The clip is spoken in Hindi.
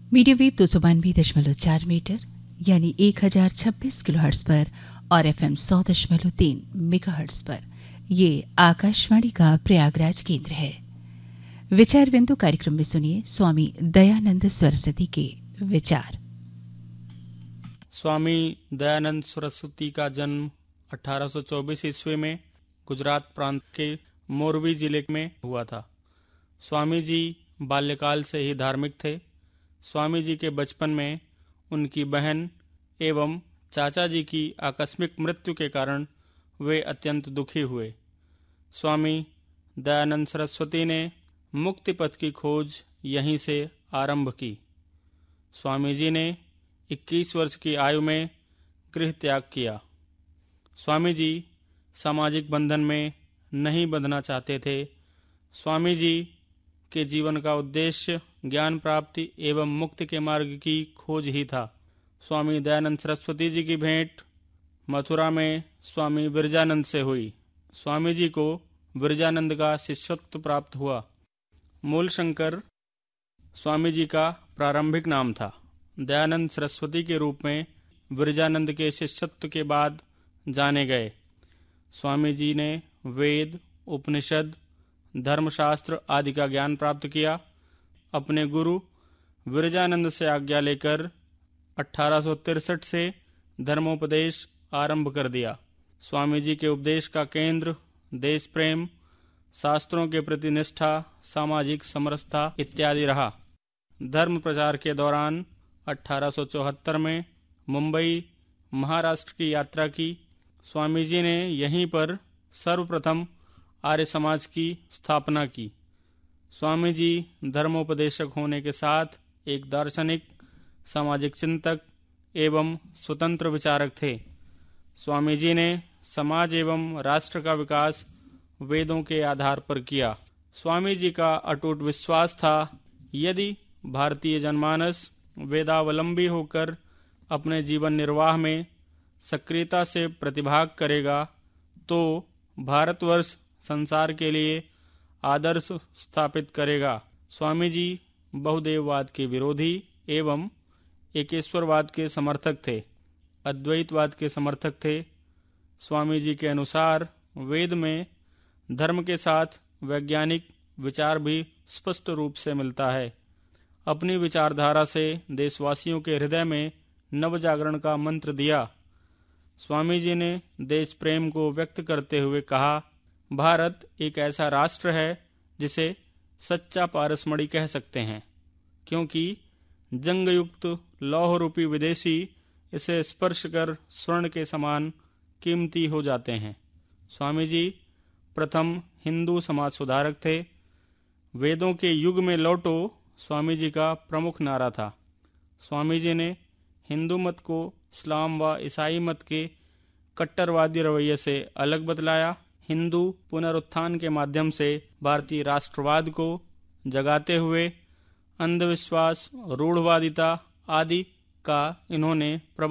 मीडियम वेव 292.4 मीटर यानी 1026 किलोहर्ट्ज़ पर और FM 100.3 मेगाहर्ट्ज़ पर ये आकाशवाणी का प्रयागराज केंद्र है। विचार बिंदु कार्यक्रम में सुनिए स्वामी दयानंद सरस्वती के विचार। स्वामी दयानंद सरस्वती का जन्म 1824 ईस्वी में गुजरात प्रांत के मोरवी जिले में हुआ था। स्वामी जी बाल्यकाल से ही धार्मिक थे। स्वामी जी के बचपन में उनकी बहन एवं चाचा जी की आकस्मिक मृत्यु के कारण वे अत्यंत दुखी हुए। स्वामी दयानंद सरस्वती ने मुक्ति पथ की खोज यहीं से आरंभ की। स्वामी जी ने 21 वर्ष की आयु में गृह त्याग किया। स्वामी जी सामाजिक बंधन में नहीं बंधना चाहते थे। स्वामी जी के जीवन का उद्देश्य ज्ञान प्राप्ति एवं मुक्ति के मार्ग की खोज ही था। स्वामी दयानंद सरस्वती जी की भेंट मथुरा में स्वामी विरजानंद से हुई। स्वामी जी को विरजानंद का शिष्यत्व प्राप्त हुआ। मूलशंकर स्वामी जी का प्रारंभिक नाम था। दयानंद सरस्वती के रूप में विरजानंद के शिष्यत्व के बाद जाने गए। स्वामी जी ने वेद, उपनिषद, धर्मशास्त्र आदि का ज्ञान प्राप्त किया। अपने गुरु विरजानंद से आज्ञा लेकर 1863 से धर्मोपदेश आरंभ कर दिया। स्वामी जी के उपदेश का केंद्र देश प्रेम, शास्त्रों के प्रति निष्ठा, सामाजिक समरसता इत्यादि रहा। धर्म प्रचार के दौरान 1874 में मुंबई, महाराष्ट्र की यात्रा की। स्वामी जी ने यहीं पर सर्वप्रथम आर्य समाज की स्थापना की। स्वामी जी धर्मोपदेशक होने के साथ एक दार्शनिक, सामाजिक चिंतक एवं स्वतंत्र विचारक थे। स्वामी जी ने समाज एवं राष्ट्र का विकास वेदों के आधार पर किया। स्वामी जी का अटूट विश्वास था, यदि भारतीय जनमानस वेदावलंबी होकर अपने जीवन निर्वाह में सक्रियता से प्रतिभाग करेगा तो भारतवर्ष संसार के लिए आदर्श स्थापित करेगा। स्वामी जी बहुदेववाद के विरोधी एवं एकेश्वरवाद के समर्थक थे, अद्वैतवाद के समर्थक थे। स्वामी जी के अनुसार वेद में धर्म के साथ वैज्ञानिक विचार भी स्पष्ट रूप से मिलता है। अपनी विचारधारा से देशवासियों के हृदय में नवजागरण का मंत्र दिया। स्वामी जी ने देश प्रेम को व्यक्त करते हुए कहा, भारत एक ऐसा राष्ट्र है जिसे सच्चा पारसमणि कह सकते हैं, क्योंकि जंगयुक्त लौह रूपी विदेशी इसे स्पर्श कर स्वर्ण के समान कीमती हो जाते हैं। स्वामी जी प्रथम हिंदू समाज सुधारक थे। वेदों के युग में लौटो स्वामी जी का प्रमुख नारा था। स्वामी जी ने हिंदू मत को इस्लाम व ईसाई मत के कट्टरवादी रवैये से अलग बतलाया। हिंदू पुनरुत्थान के माध्यम से भारतीय राष्ट्रवाद को जगाते हुए अंधविश्वास, रूढ़वादिता आदि का इन्होंने